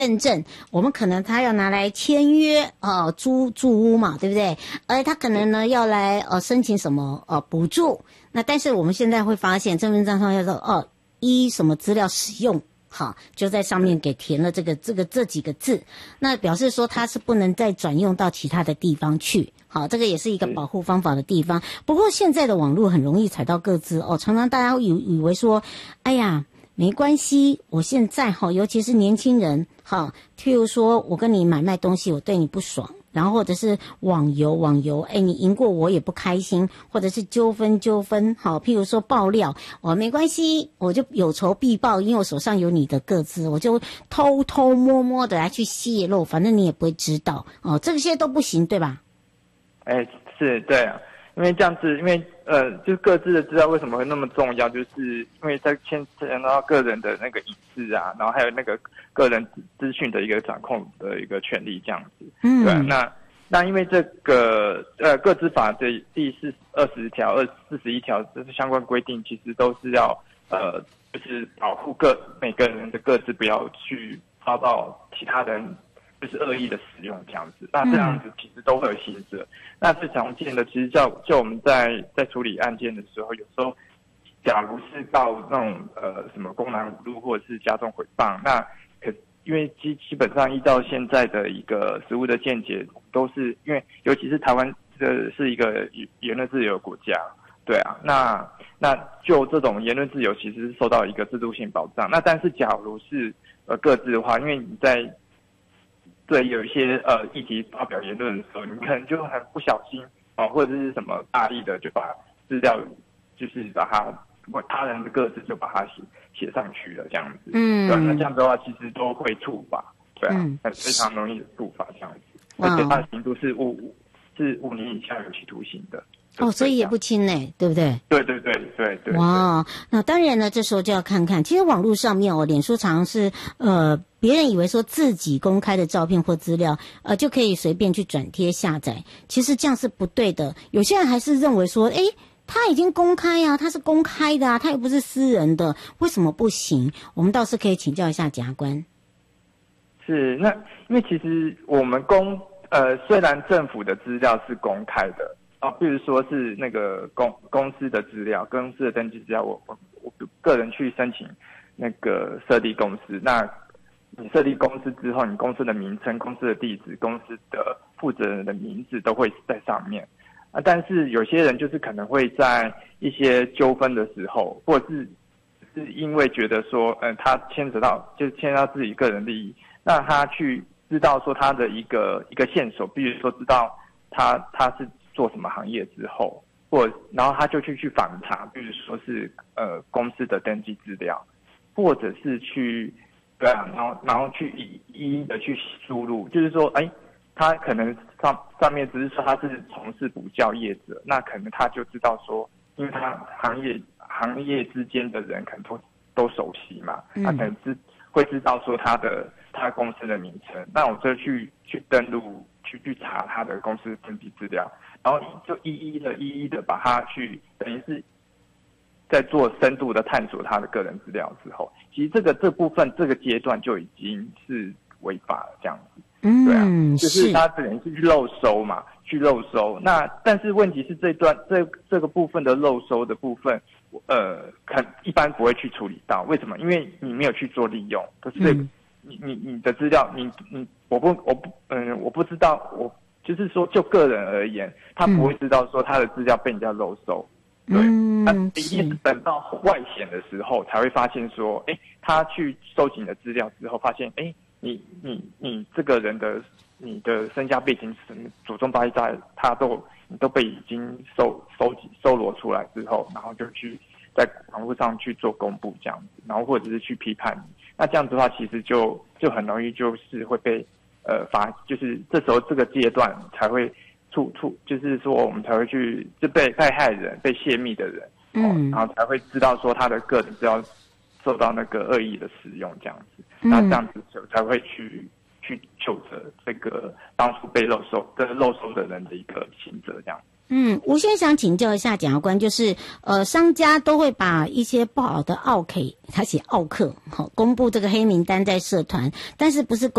认证，我们可能他要拿来签约租屋嘛，对不对？他可能呢要来申请什么补助。那但是我们现在会发现身份证上要说依什么资料使用，好，就在上面给填了这几个字，那表示说它是不能再转用到其他的地方去。好，这个也是一个保护方法的地方。不过现在的网络很容易踩到个资常常大家会以为说，哎呀，没关系，我现在尤其是年轻人譬如说我跟你买卖东西，我对你不爽，然后或者是网游，你赢过我也不开心，或者是纠纷，譬如说爆料，没关系，我就有仇必报，因为我手上有你的个资，我就偷偷摸摸的来去泄露，反正你也不会知道这些都不行，对吧？ 是对啊，因为这样子，因为就是各自的资料为什么会那么重要，就是因为在牵扯到个人的那个隐私啊，然后还有那个个人资讯的一个掌控的一个权利这样子。对啊，那因为这个个资法的第20条、41条这是相关规定，其实都是要就是保护每个人的个资不要去遭到其他人就是恶意的使用这样子，那这样子其实都会有刑责。那最常见的，其实就我们在处理案件的时候，有时候假如是到那种什么公然侮辱或者是加重诽谤，那因为基本上依照现在的一个实务的见解，都是因为尤其是台湾是一个言论自由的国家，对啊，那就这种言论自由其实是受到一个制度性保障。那但是假如是个资的话，因为你在对有一些议题发表言论的时候，你可能就很不小心或者是什么大意的就把资料就是把它他人的个资就把它写上去了这样子，对吧？那这样子的话其实都会触法，对啊，非常容易的触法这样子，而且它的刑度是5年以下有期徒刑的。 所以也不轻呢，对不对？ 对。 哇，那当然呢，这时候就要看看，其实网络上面脸书常常是别人以为说自己公开的照片或资料就可以随便去转贴下载，其实这样是不对的。有些人还是认为说，他已经公开啊，他是公开的啊，他又不是私人的，为什么不行？我们倒是可以请教一下检察官。 是，那因为其实我们虽然政府的资料是公开的比如说是那个公司的资料，公司的登记资料，我个人去申请那个设立公司，那你设立公司之后，你公司的名称、公司的地址、公司的负责人的名字都会在上面但是有些人就是可能会在一些纠纷的时候，或者是因为觉得说他牵扯到自己个人利益，那他去知道说他的一个线索，比如说知道他是做什么行业之后，然后他就去访查，比如说是公司的登记资料，或者是去然后去一一的去输入，就是说他可能上面只是说他是从事补教业者，那可能他就知道说，因为他行业之间的人可能都熟悉嘛，他可能会知道说他公司的名称，那我就去登录去查他的公司登记资料，然后就一一的把它去等于是在做深度的探索他的个人资料之后，其实这部分这个阶段就已经是违法了这样子。对啊，就是他等于是去漏收嘛，那但是问题是这个部分的漏收的部分，一般不会去处理到，为什么？因为你没有去做利用，可是你的资料，我不知道，我就是说就个人而言，他不会知道说他的资料被人家漏收。对，他一定是等到外显的时候才会发现说，他去收集你的资料之后，发现，你这个人的你的身家背景、祖宗八代，你都被已经收罗出来之后，然后就去在网络上去做公布这样子，然后或者是去批判你，那这样子的话，其实就很容易就是会被就是这时候这个阶段才会就是说我们才会去就被害人、被泄密的人，然后才会知道说他的个人资料受到那个恶意的使用这样子，那这样子才会去求责这个当初被漏收的人的一个刑责这样。 我现在想请教一下检察官，就是商家都会把一些不好的奥 K， 他写奥客，公布这个黑名单在社团，但是不是